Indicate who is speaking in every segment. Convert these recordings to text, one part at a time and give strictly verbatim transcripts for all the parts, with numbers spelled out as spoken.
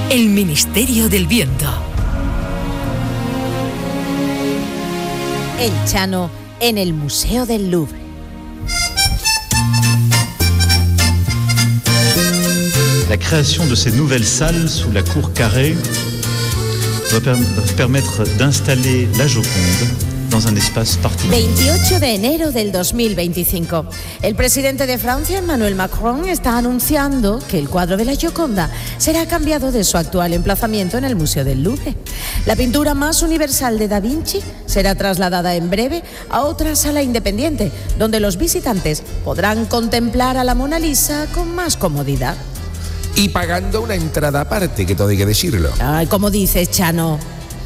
Speaker 1: El Ministerio del Viento.
Speaker 2: El Chano en el Museo del Louvre.
Speaker 3: La création de ces nouvelles salles sous la cour carrée va per- permettre d'installer la Joconde dans un espace particulier.
Speaker 2: veintiocho de enero del dos mil veinticinco. El presidente de Francia, Emmanuel Macron, está anunciando que el cuadro de la Gioconda será cambiado de su actual emplazamiento en el Museo del Louvre. La pintura más universal de Da Vinci será trasladada en breve a otra sala independiente, donde los visitantes podrán contemplar a la Mona Lisa con más comodidad.
Speaker 4: Y pagando una entrada aparte, que todo hay que decirlo.
Speaker 2: Ay, como dices, Chano.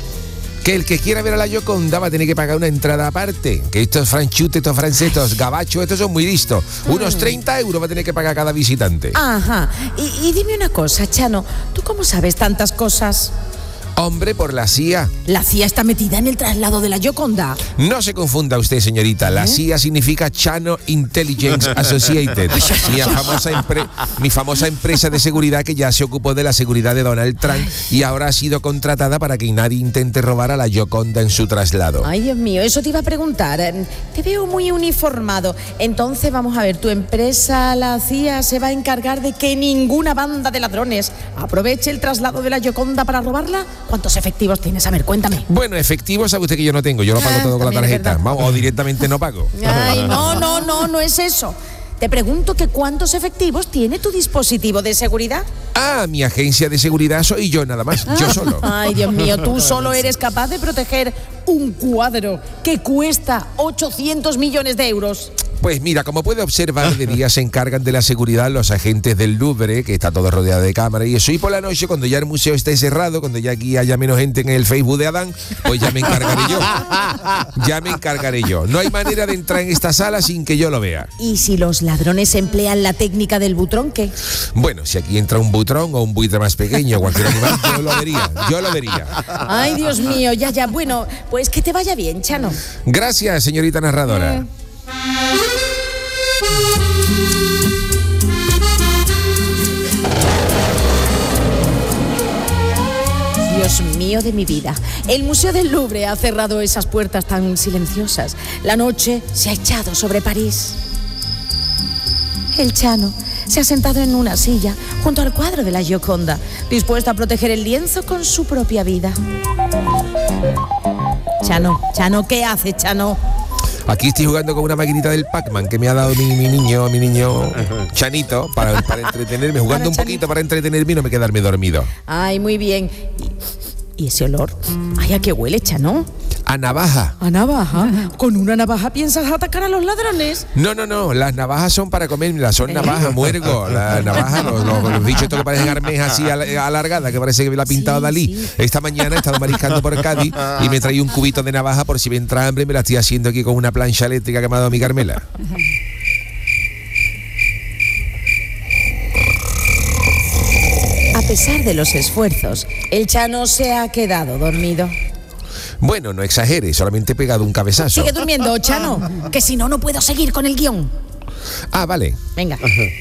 Speaker 4: Que el que quiera ver a la Gioconda va a tener que pagar una entrada aparte. Que estos franchutes, estos francetos, gabachos, estos son muy listos. Unos treinta euros va a tener que pagar cada visitante.
Speaker 2: Ajá. Y, y dime una cosa, Chano. ¿Tú cómo sabes tantas cosas?
Speaker 4: Hombre, por la C I A.
Speaker 2: ¿La C I A está metida en el traslado de la Gioconda?
Speaker 4: No se confunda usted, señorita. La C I A significa Chano Intelligence Associated. Mi famosa, empre- mi famosa empresa de seguridad que ya se ocupó de la seguridad de Donald Trump y ahora ha sido contratada para que nadie intente robar a la Gioconda en su traslado.
Speaker 2: Ay, Dios mío, eso te iba a preguntar. Te veo muy uniformado. Entonces, vamos a ver, tu empresa, la C I A, se va a encargar de que ninguna banda de ladrones aproveche el traslado de la Gioconda para robarla. ¿Cuántos efectivos tienes? A ver, cuéntame.
Speaker 4: Bueno, efectivo sabe usted que yo no tengo. Yo lo pago
Speaker 2: Ah,
Speaker 4: todo con la
Speaker 2: también es
Speaker 4: tarjeta.
Speaker 2: verdad.
Speaker 4: Vamos, o directamente no pago.
Speaker 2: Ay, no, no, no, no es eso. Te pregunto que cuántos efectivos tiene tu dispositivo de seguridad.
Speaker 4: Ah, mi agencia de seguridad soy yo nada más. Yo solo.
Speaker 2: Ay, Dios mío, tú solo eres capaz de proteger un cuadro que cuesta ochocientos millones de euros.
Speaker 4: Pues mira, como puede observar, de día se encargan de la seguridad los agentes del Louvre, que está todo rodeado de cámaras y eso. Y por la noche, cuando ya el museo esté cerrado, cuando ya aquí haya menos gente en el Facebook de Adán, pues ya me encargaré yo. Ya me encargaré yo. No hay manera de entrar en esta sala sin que yo lo vea.
Speaker 2: ¿Y si los ladrones emplean la técnica del butrón, qué?
Speaker 4: Bueno, si aquí entra un butrón o un buitre más pequeño o cualquier animal, yo lo vería. Yo lo vería.
Speaker 2: Ay, Dios mío, ya, ya. Bueno, pues que te vaya bien, Chano.
Speaker 4: Gracias, señorita narradora.
Speaker 2: Eh. Dios mío de mi vida. El Museo del Louvre ha cerrado esas puertas tan silenciosas. La noche se ha echado sobre París. El Chano se ha sentado en una silla junto al cuadro de la Gioconda, dispuesto a proteger el lienzo con su propia vida. Chano, Chano, ¿qué hace, Chano?
Speaker 4: Aquí estoy jugando con una maquinita del Pac-Man que me ha dado mi, mi niño, mi niño Chanito, para, para entretenerme, jugando un poquito para entretenerme y no me quedarme dormido.
Speaker 2: Ay, muy bien. ¿Y, y ese olor? Ay, ¿a qué huele, Chano?
Speaker 4: A navaja.
Speaker 2: ¿A navaja? ¿Con una navaja piensas atacar a los ladrones?
Speaker 4: No, no, no, las navajas son para comérmelas, son navajas, muergo. La navaja, los, los, los bichos estos que parecen armejas así al- alargadas, que parece que la ha pintado
Speaker 2: Sí,
Speaker 4: Dalí.
Speaker 2: sí.
Speaker 4: Esta mañana he estado mariscando por Cádiz y me traí un cubito de navaja por si me entra hambre, me la estoy haciendo aquí con una plancha eléctrica que me ha dado mi Carmela.
Speaker 2: A pesar de los esfuerzos, el Chano se ha quedado dormido.
Speaker 4: Bueno, no exagere, solamente he pegado un cabezazo.
Speaker 2: Sigue durmiendo, Chano, que si no, no puedo seguir con el guión.
Speaker 4: Ah, vale.
Speaker 2: Venga.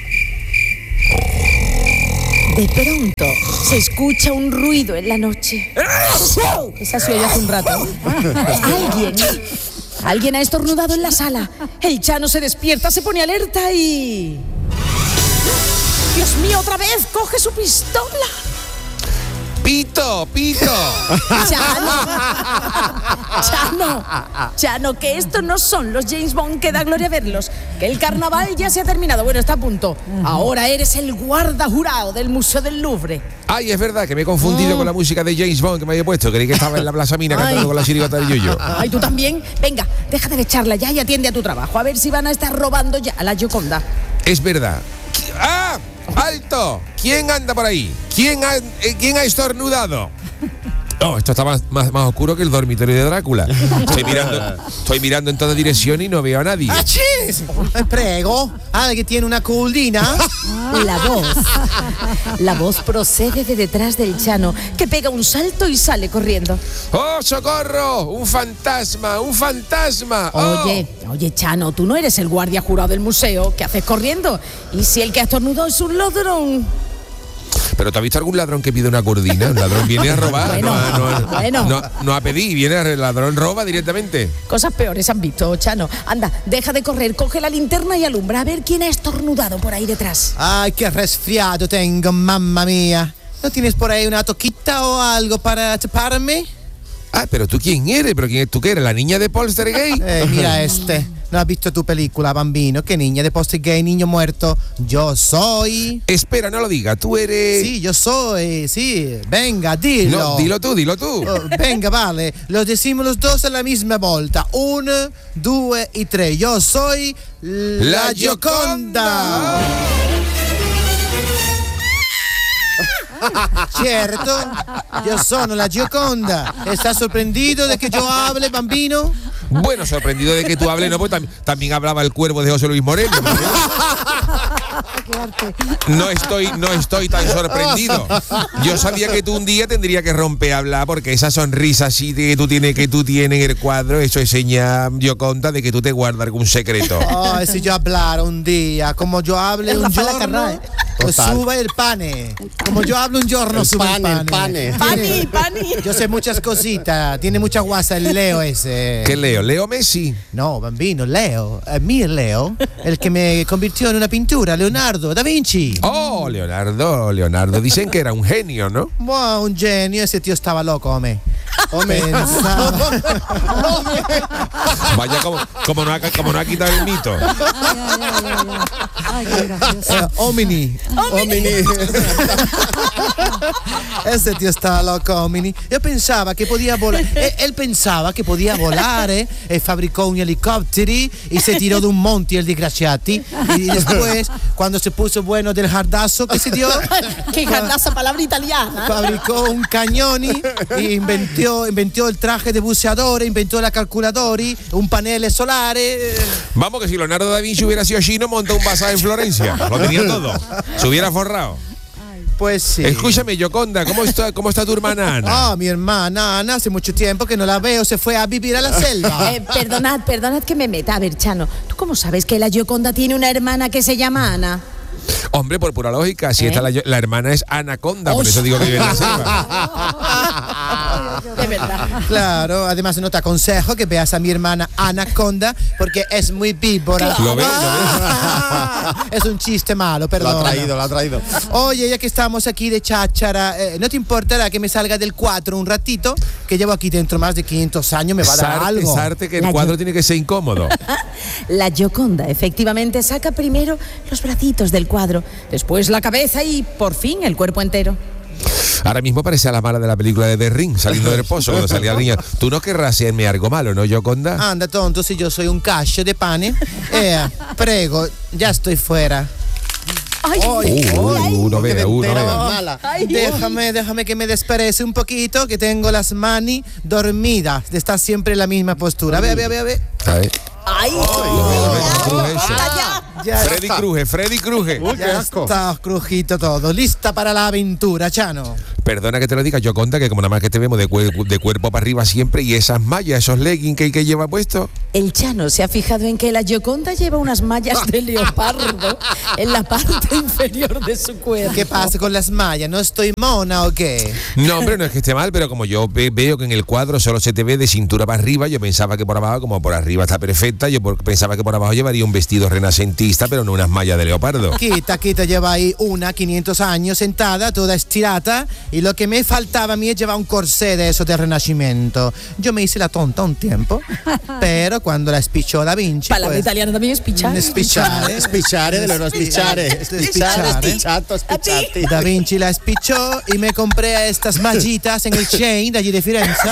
Speaker 2: De pronto se escucha un ruido en la noche. Esa se oye hace un rato. Alguien, alguien ha estornudado en la sala. El Chano se despierta, se pone alerta y... ¡Dios mío, otra vez! ¡Coge su pistola!
Speaker 4: ¡Pito, pito!
Speaker 2: Chano, Chano, Chano, que estos no son los James Bond que da gloria verlos, que el carnaval ya se ha terminado, bueno, está a punto. Ahora eres el guarda jurado del Museo del Louvre.
Speaker 4: Ay, es verdad que me he confundido con la música de James Bond que me había puesto. Creí que estaba en la Plaza Mina cantando
Speaker 2: Ay.
Speaker 4: con la chirigota del Yuyo.
Speaker 2: Ay, ¿tú también? Venga, deja de echarla ya y atiende a tu trabajo, a ver si van a estar robando ya a la Gioconda.
Speaker 4: Es verdad. ¡Ah! ¡Alto! ¿Quién anda por ahí? ¿Quién ha, eh, ¿quién ha estornudado? Oh, esto está más, más, más oscuro que el dormitorio de Drácula. Estoy mirando, estoy mirando en toda dirección y no veo a nadie.
Speaker 5: ¡Achis! Prego, alguien tiene una culdina.
Speaker 2: La voz, la voz procede de detrás del Chano, que pega un salto y sale corriendo.
Speaker 4: ¡Oh, socorro! ¡Un fantasma! ¡Un fantasma! ¡Oh!
Speaker 2: Oye, oye, Chano, tú no eres el guardia jurado del museo. ¿Qué haces corriendo? ¿Y si el que ha estornudado es un ladrón?
Speaker 4: Pero ¿tú has visto algún ladrón que pide una cordina? Un ladrón viene a robar,
Speaker 2: Bueno,
Speaker 4: no, a, no, a-
Speaker 2: bueno.
Speaker 4: no, no a pedir, viene a, el ladrón roba directamente.
Speaker 2: Cosas peores han visto, Chano. Anda, deja de correr, coge la linterna y alumbra a ver quién ha estornudado por ahí detrás.
Speaker 5: Ay, qué resfriado tengo, mamma mía. ¿No tienes por ahí una toquita o algo para taparme?
Speaker 4: Ah, pero ¿tú quién eres? ¿Pero quién, tú qué eres? ¿La niña de Poltergeist?
Speaker 5: Eh, mira este. ¿No has visto tu película, bambino? ¿Qué niña de poste gay, niño muerto? Yo soy...
Speaker 4: Espera, no lo digas, tú eres...
Speaker 5: Sí, yo soy, sí. Venga, dilo.
Speaker 4: No, dilo tú, dilo tú.
Speaker 5: Oh, venga, vale, lo decimos los dos a la misma volta. Uno, due y tre. Yo soy la,
Speaker 4: La
Speaker 5: Gioconda. Certo, io sono la Gioconda. ¿Estás sorprendido de que yo hable, bambino?
Speaker 4: Bueno, sorprendido de que tú hables, no, pues tam- también hablaba el cuervo de José Luis Moreno. No estoy, no estoy tan sorprendido. Yo sabía que tú un día tendría que romper a hablar porque esa sonrisa así de que tú tienes, que tú tienes en el cuadro, eso es señal, Gioconda, de que tú te guardas algún secreto.
Speaker 5: Ay, si yo hablara un día, como yo hable
Speaker 2: Es
Speaker 5: un
Speaker 2: Raffaele
Speaker 5: giorno,
Speaker 2: Carrà,
Speaker 5: pues
Speaker 6: Total.
Speaker 5: suba el pane. Como yo hablo un giorno,
Speaker 6: El
Speaker 5: sube el
Speaker 6: pane, el
Speaker 5: pane.
Speaker 6: pane.
Speaker 2: Pani, pani.
Speaker 5: Yo sé muchas cositas, tiene mucha guasa el Leo ese.
Speaker 4: ¿Qué leo? ¿Leo Messi?
Speaker 5: No, bambino, Leo, eh, mi Leo, el que me convirtió en una pintura, Leonardo da Vinci.
Speaker 4: Oh, Leonardo, Leonardo. Dicen que era un genio, ¿no?
Speaker 5: Wow, un genio, ese tío estaba loco, hombre. Pensaba-
Speaker 4: Vaya, como, como, no, ha, como no ha quitado el mito.
Speaker 5: Eh, Omini.
Speaker 6: Omini.
Speaker 5: Ese tío estaba loco, Omini. Yo pensaba que podía volar. Él, él pensaba que podía volar, ¿eh? E fabricó un helicóptero y se tiró de un monte, el desgraciati. Y después, cuando se puso bueno del jardazo, ¿qué se dio?
Speaker 2: Qué esa palabra italiana.
Speaker 5: Fabricó un cañón y inventó, inventó el traje de buceador, inventó la calculadora, un panel solar.
Speaker 4: Vamos, que si Leonardo da Vinci hubiera sido chino, montó un bazar en Florencia. Lo tenía todo. Se hubiera forrado.
Speaker 5: Pues sí.
Speaker 4: Escúchame, Gioconda, ¿cómo está, cómo está tu hermana Ana?
Speaker 5: Ah, mi hermana Ana, hace mucho tiempo que no la veo, se fue a vivir a la selva.
Speaker 2: Eh, perdonad, perdonad que me meta. A ver, Chano, ¿tú cómo sabes que la Gioconda tiene una hermana que se llama Ana?
Speaker 4: Hombre, por pura lógica, si
Speaker 2: ¿Eh?
Speaker 4: esta la, la hermana es Anaconda, por eso digo que vive en la selva.
Speaker 2: De verdad.
Speaker 5: Claro, además no te aconsejo que veas a mi hermana Anaconda porque es muy víbora.
Speaker 4: Lo ves, lo
Speaker 5: Ah, es un chiste malo,
Speaker 6: Lo
Speaker 5: perdón.
Speaker 6: ha traído, lo ha traído.
Speaker 5: Oye, ya que estamos aquí de cháchara, eh, ¿no te importará que me salga del cuadro un ratito? Que llevo aquí dentro más de quinientos años, me va a dar
Speaker 4: Sarte,
Speaker 5: algo.
Speaker 4: sarte, que el
Speaker 2: La
Speaker 4: cuadro
Speaker 2: Gio-
Speaker 4: tiene que ser incómodo.
Speaker 2: La Gioconda efectivamente saca primero los bracitos del cuadro, después la cabeza y por fin el cuerpo entero.
Speaker 4: Ahora mismo parece a la mala de la película de The Ring, saliendo del pozo, cuando salía la niña. Tú no querrás hacerme algo malo, ¿no, Gioconda?
Speaker 5: Anda, tonto, si yo soy un cacho de pane. Eh, prego, ya estoy fuera.
Speaker 2: Ay,
Speaker 4: Uh, uh, no vea, uh, no
Speaker 6: Entera
Speaker 4: vea.
Speaker 6: más mala.
Speaker 2: ay,
Speaker 5: Déjame, déjame que me desperece un poquito, que tengo las manos dormidas de estar siempre en la misma postura. Ve, ve, ve, ve.
Speaker 4: A ver.
Speaker 2: ay,
Speaker 4: Cruje eso.
Speaker 5: Ya,
Speaker 4: Freddy Cruje, Freddy Cruje.
Speaker 6: Uy, qué
Speaker 5: ya
Speaker 6: asco.
Speaker 5: está crujito todo. Lista para la aventura, Chano.
Speaker 4: Perdona que te lo diga, Gioconda, que como nada más que te vemos de, cuer- de cuerpo para arriba siempre y esas mallas, esos leggings que, que lleva puesto.
Speaker 2: El Chano se ha fijado en que la Gioconda lleva unas mallas de leopardo en la parte inferior de su cuerpo.
Speaker 5: ¿Qué pasa con las mallas? ¿No estoy mona o qué?
Speaker 4: No, hombre, no es que esté mal, pero como yo ve- veo que en el cuadro solo se te ve de cintura para arriba, yo pensaba que por abajo, como por arriba está perfecta, yo por- pensaba que por abajo llevaría un vestido renacentista, pero no unas mallas de leopardo.
Speaker 5: Quita, quita, lleva ahí una, quinientos años sentada, toda estirada, y lo que me faltaba a mí es llevar un corsé de eso del Renacimiento. Yo me hice la tonta un tiempo, pero cuando la espichó Da Vinci,
Speaker 2: Palabra
Speaker 5: pues,
Speaker 2: italiana también es pichar.
Speaker 5: Spichare.
Speaker 6: Spichare de lo spichare.
Speaker 5: Spichare.
Speaker 6: Spichato, spichati.
Speaker 5: Da Vinci la espichó y me compré estas mallitas en el Chain de allí de Firenze.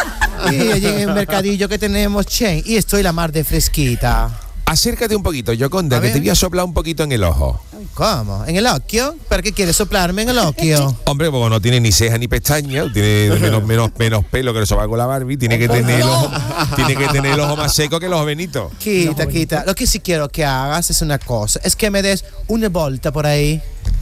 Speaker 5: Y allí en el mercadillo que tenemos Chain. Y estoy la mar de fresquita.
Speaker 4: Acércate un poquito, Gioconda,
Speaker 5: A
Speaker 4: que
Speaker 5: ver.
Speaker 4: te voy a soplar un poquito en el ojo.
Speaker 5: ¿Cómo? ¿En el occhio? ¿Para qué quieres soplarme en el occhio?
Speaker 4: Hombre, porque no tiene ni ceja ni pestaña, tiene menos, menos, menos pelo que el sobaco la Barbie, tiene que tener el ojo, tiene que tener el ojo más seco que los Benito.
Speaker 5: Quita, quita. Lo que sí quiero que hagas es una cosa. Es que me des una volta por ahí.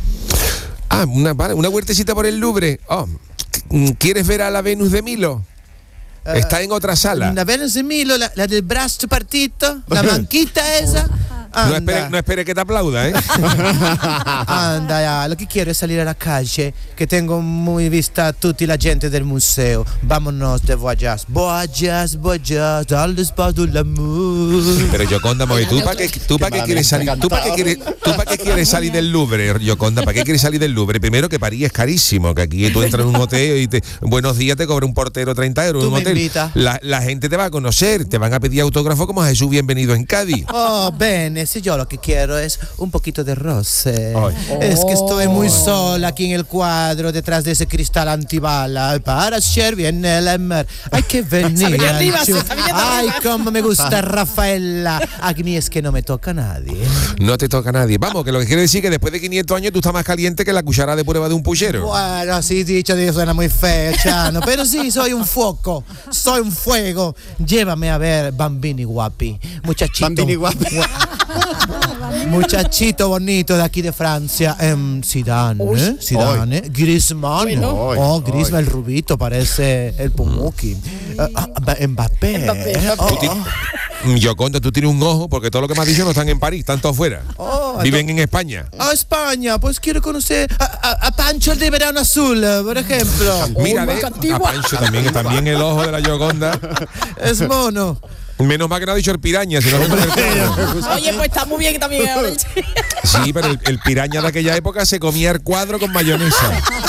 Speaker 4: Ah, una, vale, una huertecita por el Louvre. Oh, ¿quieres ver a la Venus de Milo? Está en otra sala.
Speaker 5: La Venus de Milo, la, la del brazo partito, la manquita esa.
Speaker 4: No espere, no espere que te aplauda, ¿eh?
Speaker 5: Anda, ya, lo que quiero es salir a la calle, que tengo muy vista a tutti la gente del museo. Vámonos de voyage. Voyage, voyage, al despacio del amor.
Speaker 4: Pero Yoconda, ¿tú para qué, tú pa qué quieres salir? ¿Tú para qué quieres, tú pa qué quieres salir del Louvre, Yoconda? ¿Para qué quieres salir del Louvre? Primero que París es carísimo, que aquí tú entras en un hotel y te, buenos días te cobra un portero treinta euros en un hotel. La, la gente te va a conocer, te van a pedir autógrafo como a Jesús Bienvenido en Cádiz.
Speaker 5: Oh, bene, si yo lo que quiero es un poquito de roce. Oh. Es que estoy muy sola aquí en el cuadro, detrás de ese cristal antibala. Para ser bien el mar. Hay que venir. Ay, cómo me gusta Rafaela. A mí es que no me toca nadie.
Speaker 4: No te toca nadie. Vamos, que lo que quiere decir es que después de quinientos años tú estás más caliente que la cuchara de prueba de un puchero.
Speaker 5: Bueno, así dicho, suena muy feo, Chano. Pero sí, soy un fuoco. Soy un fuego. Llévame a ver Bambini Guapi. Muchachito.
Speaker 6: Bambini Guapi.
Speaker 5: Muchachito bonito de aquí de Francia. Um, Zidane, ¿eh? Zidane, ¿eh? Griezmann. Bueno. Oh, Griezmann, el rubito, parece el Pumuki. Uh, uh, Mbappé.
Speaker 2: Mbappé.
Speaker 5: Oh,
Speaker 4: oh. Yoconda, tú tienes un ojo porque todo lo que me has dicho no están en París, están todos afuera. Oh, viven en España.
Speaker 5: A España, pues quiero conocer a, a, a Pancho el de Verano Azul, por ejemplo.
Speaker 4: Mira, de, a Pancho también, también el ojo de la Yoconda.
Speaker 5: Es mono.
Speaker 4: Menos mal que no ha dicho el piraña, si no me
Speaker 2: Oye, pues está muy bien también.
Speaker 4: Sí, pero el, el piraña de aquella época se comía el cuadro con mayonesa.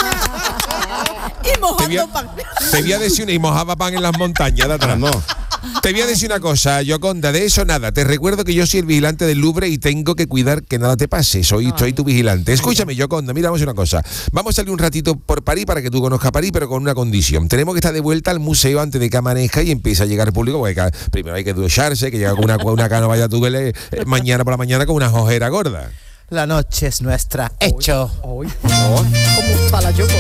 Speaker 2: Y mojando pan.
Speaker 4: Te voy a decir una, y mojaba pan en las montañas de atrás. No. Te voy a decir una cosa, Yoconda, de eso nada. Te recuerdo que yo soy el vigilante del Louvre y tengo que cuidar que nada te pase. Soy, soy tu vigilante. Escúchame, Yoconda, mira, vamos a hacer una cosa. Vamos a salir un ratito por París para que tú conozcas París, pero con una condición. Tenemos que estar de vuelta al museo antes de que amanezca y empiece a llegar el público. Porque primero hay que ducharse, que llega con una, una cano, vaya tú eh, mañana por la mañana con una ojera gorda.
Speaker 5: La noche es nuestra. Hecho.
Speaker 2: Hoy. ¿Cómo está la Yoconda?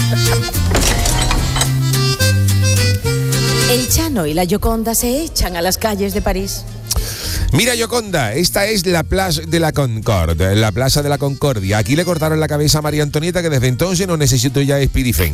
Speaker 2: El Chano y la Yoconda se echan a las calles de París.
Speaker 4: Mira, Yoconda, esta es la Plaza de la Concorde, la Plaza de la Concordia. Aquí le cortaron la cabeza a María Antonieta, que desde entonces no necesito ya Spirifen.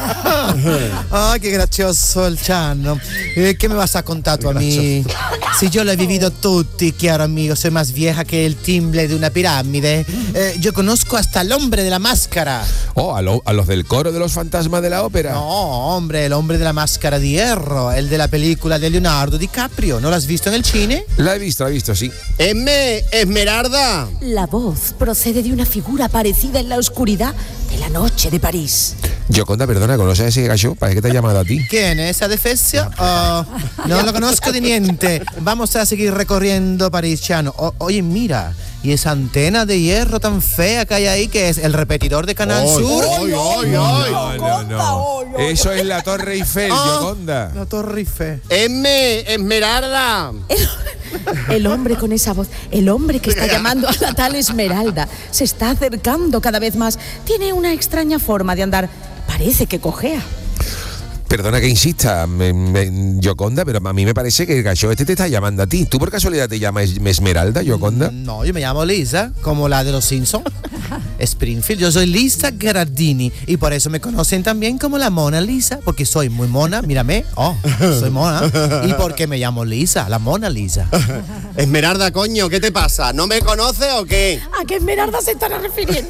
Speaker 5: Ay, qué gracioso el Chano. Eh, ¿Qué me vas a contar tú a mí? Si yo lo he vivido tutti, chiaro amigo, soy más vieja que el timbre de una pirámide. Eh, yo conozco hasta el hombre de la máscara.
Speaker 4: Oh, a, lo, a los del coro de los fantasmas de la ópera.
Speaker 5: No, hombre, el hombre de la máscara de hierro, el de la película de Leonardo DiCaprio. ¿No lo has visto en el cine?
Speaker 4: La he visto, la he visto, sí.
Speaker 6: Esme, Esmeralda.
Speaker 2: La voz procede de una figura aparecida en la oscuridad de la noche de París.
Speaker 4: Yoconda, perdona, ¿conoces a ese gallo? ¿Para qué te ha llamado a ti?
Speaker 5: ¿Quién es? ¿Esa defesia? Oh, no lo conozco de niente. Vamos a seguir recorriendo París, Chano. O, oye, mira, y esa antena de hierro tan fea que hay ahí, que es el repetidor de Canal
Speaker 6: oh,
Speaker 5: Sur.
Speaker 6: Oh, oh, oh,
Speaker 4: no, no, no. Eso es la Torre Eiffel, oh, Yoconda.
Speaker 5: La Torre Eiffel.
Speaker 6: Esme, Esmeralda.
Speaker 2: El, el hombre con esa voz, el hombre que está llamando a la tal Esmeralda, se está acercando cada vez más. Tiene una extraña forma de andar. Parece que cojea.
Speaker 4: Perdona que insista, me, me, Yoconda, pero a mí me parece que el gallo este te está llamando a ti. ¿Tú por casualidad te llamas Esmeralda, Yoconda?
Speaker 5: No, yo me llamo Lisa, como la de los Simpsons. Springfield, yo soy Lisa Gherardini y por eso me conocen también como la Mona Lisa, porque soy muy mona, mírame, oh, soy mona, y porque me llamo Lisa, la Mona Lisa.
Speaker 6: Esmeralda, coño, ¿qué te pasa? ¿No me conoces o qué?
Speaker 2: ¿A qué Esmeralda se estará refiriendo?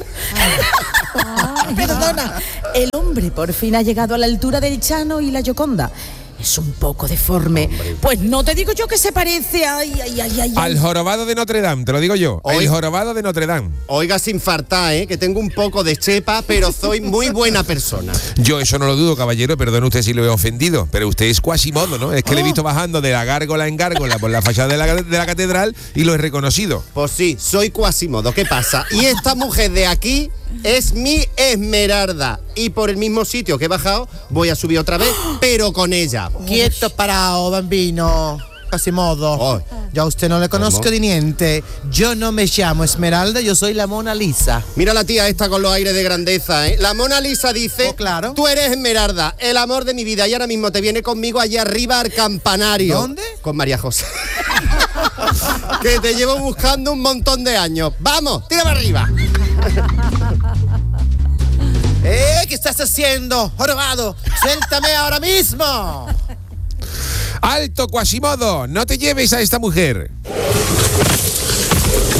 Speaker 2: Perdona, el hombre por fin ha llegado a la altura del Chano y la Yoconda. Es un poco deforme. Hombre. Pues no te digo yo que se parece a... Ay, ay, ay, ay.
Speaker 4: Al jorobado de Notre Dame, te lo digo yo. Oiga, el jorobado de Notre Dame.
Speaker 6: Oiga, sin fartar, ¿eh? Que tengo un poco de chepa, pero soy muy buena persona.
Speaker 4: Yo eso no lo dudo, caballero. Perdone usted si lo he ofendido, pero usted es Quasimodo, ¿no? Es que oh. le he visto bajando de la gárgola en gárgola por la fachada de la, de la catedral y lo he reconocido.
Speaker 6: Pues sí, soy Quasimodo. ¿Qué pasa? Y esta mujer de aquí es mi Esmeralda. Y por el mismo sitio que he bajado, voy a subir otra vez, pero con ella.
Speaker 5: Quieto parado, bambino. Quasimodo. Oh. Yo a usted no le conozco ¿Cómo? de niente. Yo no me llamo Esmeralda, yo soy la Mona Lisa.
Speaker 6: Mira la tía esta con los aires de grandeza, ¿eh? La Mona Lisa dice,
Speaker 5: oh, claro.
Speaker 6: Tú eres Esmeralda, el amor de mi vida, y ahora mismo te viene conmigo allá arriba al campanario.
Speaker 5: ¿Dónde?
Speaker 6: Con María José. Que te llevo buscando un montón de años. ¡Vamos, tira para arriba!
Speaker 5: ¡Eh! ¿Qué estás haciendo, jorobado? ¡Suéltame ahora mismo!
Speaker 4: ¡Alto, Quasimodo! ¡No te lleves a esta mujer!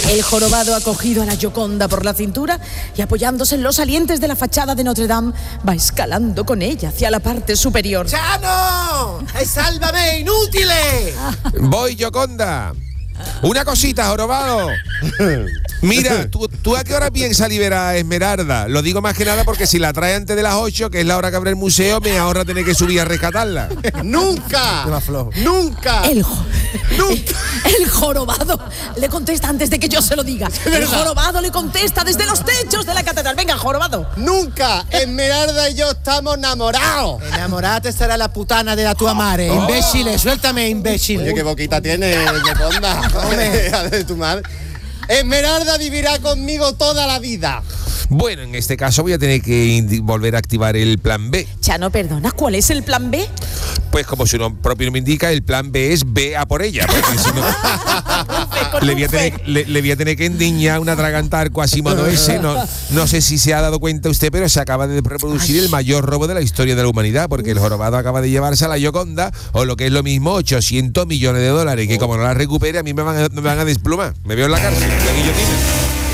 Speaker 2: El jorobado ha cogido a la Gioconda por la cintura y apoyándose en los salientes de la fachada de Notre Dame, va escalando con ella hacia la parte superior.
Speaker 5: ¡Chano! ¡Sálvame, inútile!
Speaker 4: Voy, Gioconda. Una cosita, jorobado. Mira, ¿tú, ¿tú a qué hora piensas liberar a Esmeralda? Lo digo más que nada porque si la trae antes de las ocho, que es la hora que abre el museo, me ahorra tener que subir a rescatarla.
Speaker 6: ¡Nunca! ¡Nunca!
Speaker 2: El, jo-
Speaker 6: ¡Nunca!
Speaker 2: el jorobado le contesta antes de que yo se lo diga. El jorobado le contesta desde los techos de la catedral. Venga, jorobado.
Speaker 6: ¡Nunca! Esmeralda y yo estamos enamorados.
Speaker 5: Enamorate será la putana de la tua madre. Imbécile, suéltame, imbécil.
Speaker 6: Oye, qué boquita tiene, Gioconda. De tu madre. Esmeralda vivirá conmigo toda la vida.
Speaker 4: Bueno, en este caso voy a tener que indi- volver a activar el plan B.
Speaker 2: Chano, perdona, ¿cuál es el plan B?
Speaker 4: Pues como su nombre propio me indica, el plan B es ve a por ella. Porque si no, le, voy a tener, le, le voy a tener que endiñar un atragantar Quasimodo ese. No, no sé si se ha dado cuenta usted, pero se acaba de reproducir el mayor robo de la historia de la humanidad, porque el jorobado acaba de llevarse a la Gioconda, o lo que es lo mismo, ochocientos millones de dólares, que como no la recupere, a mí me van a, me van a desplumar. Me veo en la cárcel, la guillotina.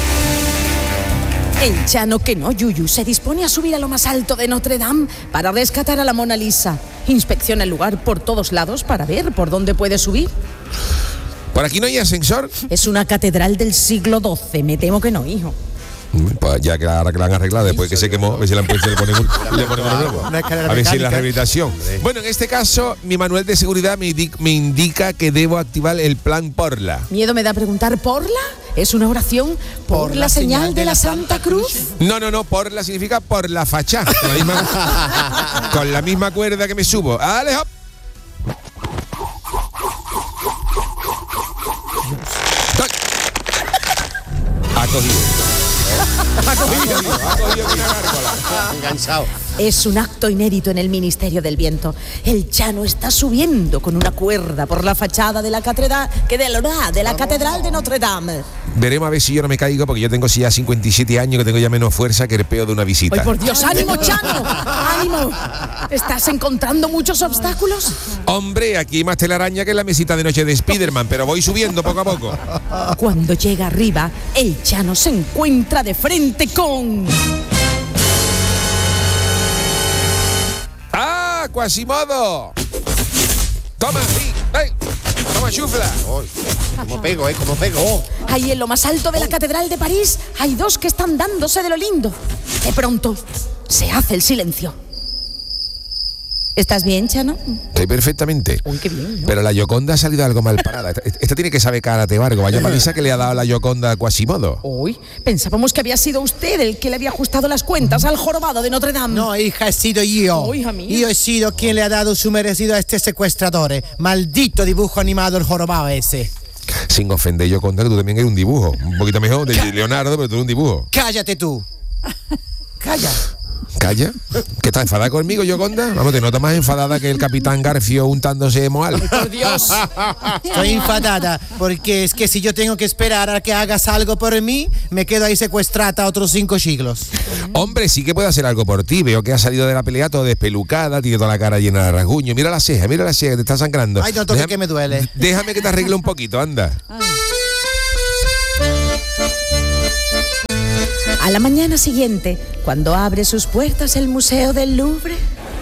Speaker 2: El Chano, que no, Yuyu, se dispone a subir a lo más alto de Notre Dame para rescatar a la Mona Lisa. Inspecciona el lugar por todos lados para ver por dónde puede subir.
Speaker 4: ¿Por aquí no hay ascensor?
Speaker 2: Es una catedral del siglo doce, me temo que no, hijo.
Speaker 4: Pues ya que ahora que la han arreglado, después que se quemó, a ver si la han puesto y le ponen un, le ponen uno nuevo.
Speaker 5: Una escalera
Speaker 4: A ver si es la
Speaker 5: mecánica.
Speaker 4: rehabilitación. Bueno, en este caso, mi manual de seguridad me, indi- me indica que debo activar el plan Porla.
Speaker 2: Miedo me da preguntar, ¿porla? ¿Es una oración por, la, señal de la Santa Cruz?
Speaker 4: No, no, no, Porla significa por la facha. Con la misma, con la misma cuerda que me subo. ¡Ale, hop! Ha cogido. Ha cogido, ha cogido con una gárgola.
Speaker 6: Enganchado.
Speaker 2: Es un acto inédito en el Ministerio del Viento. El Chano está subiendo con una cuerda por la fachada de la catedral, que de la, de la catedral de Notre Dame.
Speaker 4: Veremos a ver si yo no me caigo, porque yo tengo ya cincuenta y siete años, que tengo ya menos fuerza que el peo de una visita.
Speaker 2: ¡Ay, por Dios! ¡Ánimo, Chano! ¡Ánimo! ¿Estás encontrando muchos obstáculos?
Speaker 4: Hombre, aquí hay más telaraña que en la mesita de noche de Spiderman, pero voy subiendo poco a poco.
Speaker 2: Cuando llega arriba, el Chano se encuentra de frente con...
Speaker 4: ¡Ah, Quasimodo! Toma, sí, ven, toma chufla.
Speaker 6: Como pego, ¿eh? Como pego.
Speaker 2: Ahí en lo más alto de la Catedral de París hay dos que están dándose de lo lindo. De pronto, se hace el silencio. ¿Estás bien, Chano?
Speaker 4: Estoy perfectamente.
Speaker 2: Uy, qué bien, ¿no?
Speaker 4: Pero la Gioconda ha salido algo mal parada. Esta, esta tiene que saber karate bargo. Vaya paliza que le ha dado la Gioconda a Quasimodo.
Speaker 2: Uy, pensábamos que había sido usted el que le había ajustado las cuentas al jorobado de Notre Dame.
Speaker 5: No, hija, he sido yo.
Speaker 2: Oh, hija mía.
Speaker 5: Yo he sido quien le ha dado su merecido a este secuestrador. Maldito dibujo animado el jorobado ese.
Speaker 4: Sin ofender, Gioconda, que tú también eres un dibujo. Un poquito mejor de Leonardo, pero tú eres un dibujo.
Speaker 5: Cállate tú. Calla.
Speaker 4: ¿Calla? ¿Que estás enfadada conmigo, Gioconda? Vamos, te notas más enfadada que el capitán Garfio untándose moal.
Speaker 2: Por Dios.
Speaker 5: Estoy enfadada porque es que si yo tengo que esperar a que hagas algo por mí, me quedo ahí secuestrada otros cinco siglos.
Speaker 4: Hombre, sí que puedo hacer algo por ti. Veo que has salido de la pelea todo despelucada, tiene toda la cara llena de rasguños. Mira la ceja, mira la ceja, te está sangrando.
Speaker 5: Ay, no toques que me duele.
Speaker 4: Déjame que te arregle un poquito, anda.
Speaker 2: A la mañana siguiente, cuando abre sus puertas el Museo del Louvre...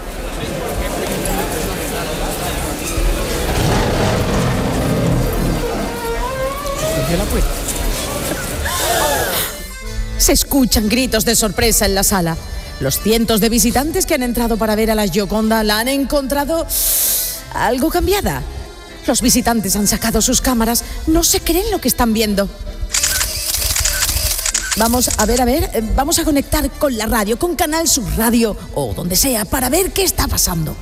Speaker 2: Se escuchan gritos de sorpresa en la sala. Los cientos de visitantes que han entrado para ver a la Gioconda la han encontrado algo cambiada. Los visitantes han sacado sus cámaras, no se creen lo que están viendo. Vamos a ver, a ver, eh, vamos a conectar con la radio, con Canal Sur Radio o donde sea, para ver qué está pasando.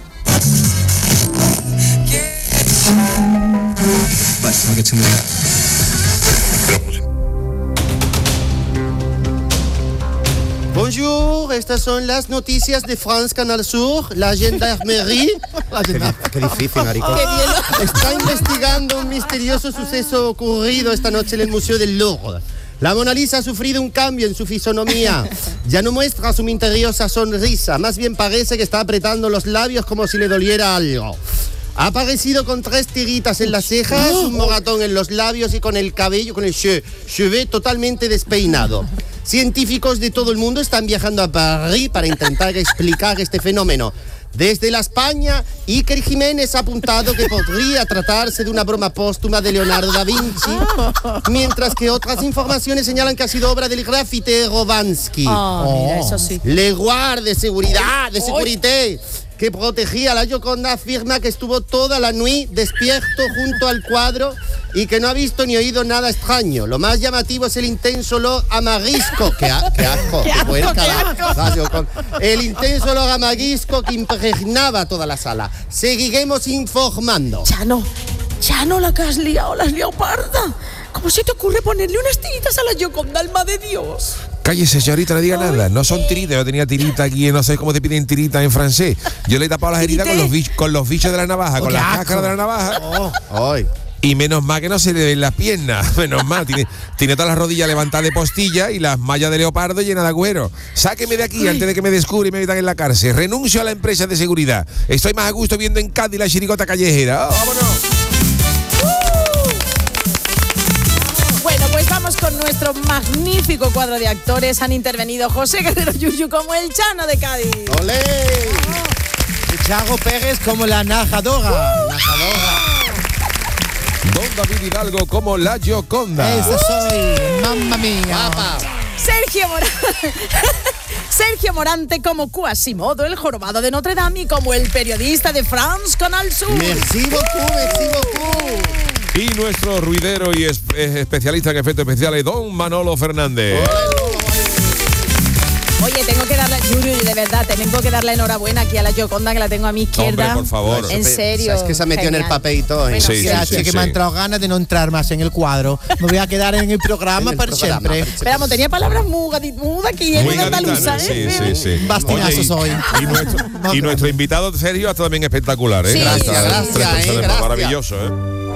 Speaker 6: Bonjour, estas son las noticias de France Canal Sur. La gendarmerie. Qué, qué difícil, maricón.
Speaker 2: ¡Qué bien!
Speaker 6: Está investigando un misterioso suceso ocurrido esta noche en el Museo del Louvre. La Mona Lisa ha sufrido un cambio en su fisonomía. Ya no muestra su misteriosa sonrisa, más bien parece que está apretando los labios como si le doliera algo. Ha aparecido con tres tiritas en las cejas, un moratón en los labios y con el cabello, con el che- chevet totalmente despeinado. Científicos de todo el mundo están viajando a París para intentar explicar este fenómeno. Desde la España, Iker Jiménez ha apuntado que podría tratarse de una broma póstuma de Leonardo da Vinci, mientras que otras informaciones señalan que ha sido obra del grafitero Bansky.
Speaker 2: Oh, mira, eso sí.
Speaker 6: Le Guard de seguridad, de seguridad, que protegía a la Gioconda, afirma que estuvo toda la nuit despierto junto al cuadro y que no ha visto ni oído nada extraño. Lo más llamativo es el intenso olor a marisco. ¡Qué, a- qué asco! ¡Qué puerca la- la Gioconda. El intenso olor a marisco que impregnaba toda la sala. Seguiremos informando.
Speaker 2: Chano, Chano, la que has liado, la has liado parda. ¿Cómo se te ocurre ponerle unas tiritas a la Gioconda, alma de Dios?
Speaker 4: Cállese, señorita, no diga nada. No son tiritas. Yo tenía tirita aquí, no sé cómo te piden tirita en francés. Yo le he tapado las heridas con los, bich- con los bichos de la navaja, con
Speaker 5: qué
Speaker 4: la
Speaker 5: asco.
Speaker 4: cáscara de la navaja.
Speaker 6: Ay.
Speaker 4: Y menos mal que no se le ven las piernas. Menos mal. Tiene, tiene todas las rodillas levantadas de postilla y las mallas de leopardo llenas de agüero. Sáqueme de aquí antes de que me descubra y me metan en la cárcel. Renuncio a la empresa de seguridad. Estoy más a gusto viendo en Cádiz la chirigota callejera. ¡Oh, vámonos!
Speaker 2: Bueno, pues vamos con nuestro magnífico cuadro de actores. Han intervenido José Guerrero Yuyu como el Chano de Cádiz.
Speaker 6: ¡Olé!
Speaker 5: Y Chago Pérez como la najadora.
Speaker 4: Don David Hidalgo como la Gioconda.
Speaker 5: Esa soy, mamma mía.
Speaker 6: Papa.
Speaker 2: Sergio Morante. Sergio Morante como Quasimodo, el jorobado de Notre Dame, y como el periodista de France Canal Sur.
Speaker 6: Merci beaucoup, merci beaucoup.
Speaker 4: Y nuestro ruidero y es- es especialista en efectos especiales, Don Manolo Fernández.
Speaker 2: Oye, tengo que darle, Yuyu, de verdad, tengo que darle enhorabuena aquí a la Gioconda, que la tengo a mi izquierda.
Speaker 4: Hombre, por favor.
Speaker 2: En serio.
Speaker 6: Es que se ha metido en el
Speaker 2: genial.
Speaker 6: papel y todo. ¿eh?
Speaker 2: Bueno,
Speaker 4: Sí,
Speaker 2: sí,
Speaker 4: sí,
Speaker 5: Ya,
Speaker 4: sí,
Speaker 5: che, que
Speaker 4: sí.
Speaker 5: me ha entrado ganas de no entrar más en el cuadro. Me voy a quedar en el programa
Speaker 6: En el
Speaker 5: para
Speaker 6: programa,
Speaker 5: siempre.
Speaker 6: para
Speaker 2: Esperamos, tenía palabras muy gadi- muy de aquí,
Speaker 4: Muy
Speaker 2: muy andaluza,
Speaker 4: gaditana,
Speaker 2: ¿eh?
Speaker 4: sí, sí, sí.
Speaker 5: Bastinazo
Speaker 4: Oye, y-
Speaker 5: soy.
Speaker 4: Y nuestro, y nuestro invitado Sergio está también espectacular, ¿eh?
Speaker 2: Sí,
Speaker 6: Gracias,
Speaker 4: Está-
Speaker 6: gracias,
Speaker 4: tres
Speaker 6: eh,
Speaker 4: personas,
Speaker 6: gracias.
Speaker 4: Maravilloso, ¿eh?